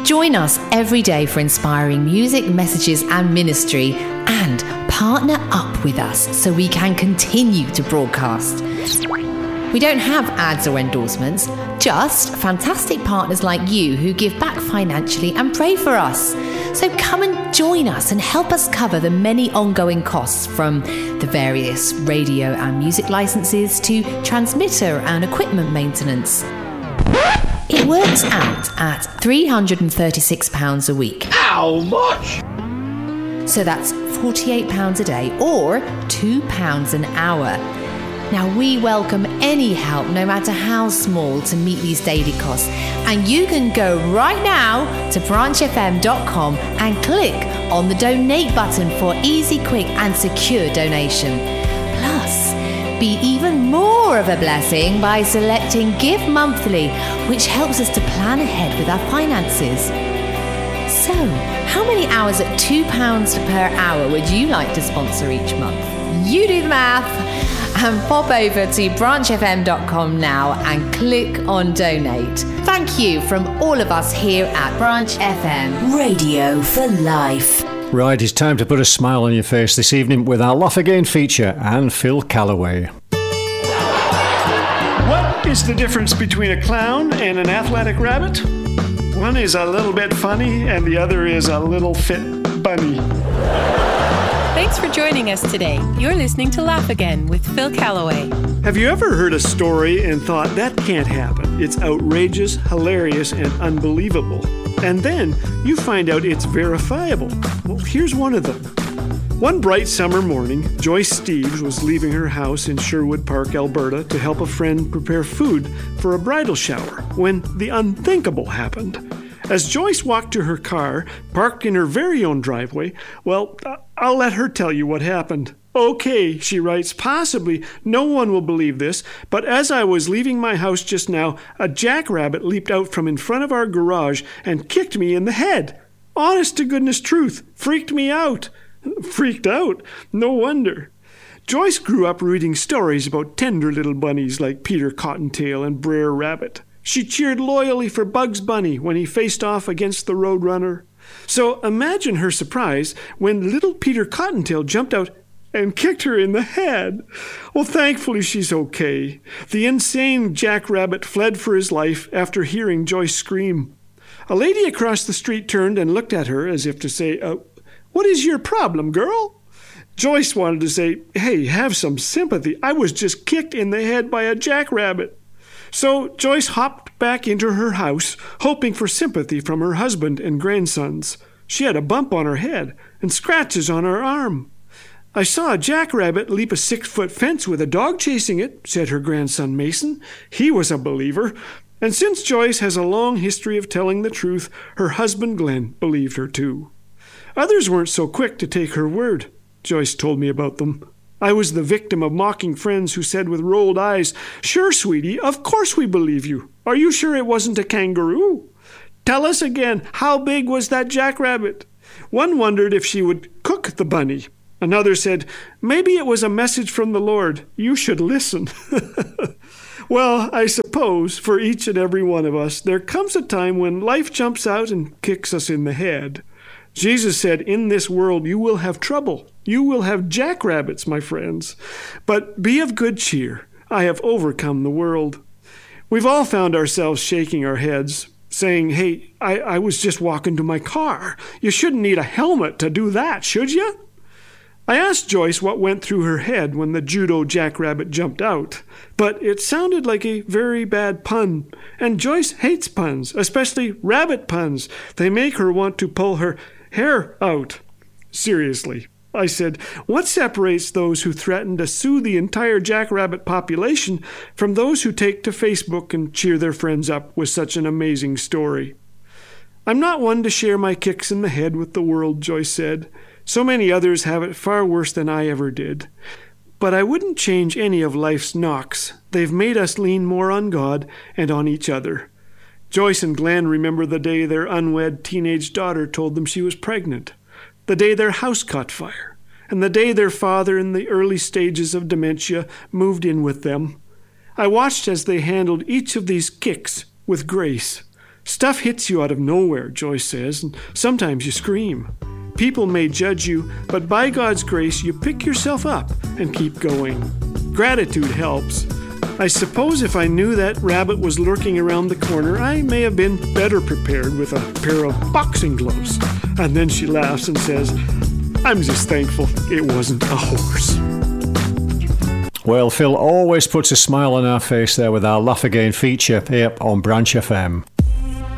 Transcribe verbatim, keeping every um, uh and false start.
Join us every day for inspiring music, messages and ministry, and partner up with us so we can continue to broadcast. We don't have ads or endorsements, just fantastic partners like you who give back financially and pray for us. So come and join us and help us cover the many ongoing costs, from the various radio and music licenses to transmitter and equipment maintenance. It works out at three hundred thirty-six pounds a week. How much? So that's forty-eight pounds a day or two pounds an hour. Now, we welcome any help, no matter how small, to meet these daily costs. And you can go right now to branch f m dot com and click on the donate button for easy, quick and secure donation. Plus, be even more of a blessing by selecting Give Monthly, which helps us to plan ahead with our finances. So, how many hours at two pounds per hour would you like to sponsor each month? You do the math. And pop over to branch f m dot com now and click on donate. Thank you from all of us here at Branch F M. Radio for life. Right, it's time to put a smile on your face this evening with our Laugh Again feature and Phil Callaway. What is the difference between a clown and an athletic rabbit? One is a little bit funny and the other is a little fit bunny. Thanks for joining us today. You're listening to Laugh Again with Phil Callaway. Have you ever heard a story and thought, that can't happen? It's outrageous, hilarious, and unbelievable. And then you find out it's verifiable. Well, here's one of them. One bright summer morning, Joyce Steeves was leaving her house in Sherwood Park, Alberta, to help a friend prepare food for a bridal shower when the unthinkable happened. As Joyce walked to her car, parked in her very own driveway, well, I'll let her tell you what happened. Okay, she writes, possibly no one will believe this, but as I was leaving my house just now, a jackrabbit leaped out from in front of our garage and kicked me in the head. Honest to goodness truth, freaked me out. Freaked out? No wonder. Joyce grew up reading stories about tender little bunnies like Peter Cottontail and Brer Rabbit. She cheered loyally for Bugs Bunny when he faced off against the Roadrunner. So imagine her surprise when little Peter Cottontail jumped out and kicked her in the head. Well, thankfully she's okay. The insane jackrabbit fled for his life after hearing Joyce scream. A lady across the street turned and looked at her as if to say, uh, what is your problem, girl? Joyce wanted to say, hey, have some sympathy. I was just kicked in the head by a jackrabbit. So Joyce hopped back into her house, hoping for sympathy from her husband and grandsons. She had a bump on her head and scratches on her arm. I saw a jackrabbit leap a six-foot fence with a dog chasing it, said her grandson Mason. He was a believer. And since Joyce has a long history of telling the truth, her husband Glenn believed her too. Others weren't so quick to take her word. Joyce told me about them. I was the victim of mocking friends who said with rolled eyes, sure, sweetie, of course we believe you. Are you sure it wasn't a kangaroo? Tell us again, how big was that jackrabbit? One wondered if she would cook the bunny. Another said, maybe it was a message from the Lord. You should listen. Well, I suppose for each and every one of us, there comes a time when life jumps out and kicks us in the head. Jesus said, in this world you will have trouble. You will have jackrabbits, my friends. But be of good cheer. I have overcome the world. We've all found ourselves shaking our heads, saying, hey, I, I was just walking to my car. You shouldn't need a helmet to do that, should you? I asked Joyce what went through her head when the judo jackrabbit jumped out, but it sounded like a very bad pun. And Joyce hates puns, especially rabbit puns. They make her want to pull her hair out. Seriously, I said, what separates those who threaten to sue the entire jackrabbit population from those who take to Facebook and cheer their friends up with such an amazing story? I'm not one to share my kicks in the head with the world, Joyce said. So many others have it far worse than I ever did. But I wouldn't change any of life's knocks. They've made us lean more on God and on each other. Joyce and Glenn remember the day their unwed teenage daughter told them she was pregnant, the day their house caught fire, and the day their father in the early stages of dementia moved in with them. I watched as they handled each of these kicks with grace. Stuff hits you out of nowhere, Joyce says, and sometimes you scream. People may judge you, but by God's grace, you pick yourself up and keep going. Gratitude helps. I suppose if I knew that rabbit was lurking around the corner, I may have been better prepared with a pair of boxing gloves. And then she laughs and says, I'm just thankful it wasn't a horse. Well, Phil always puts a smile on our face there with our Laugh Again feature here on Branch F M.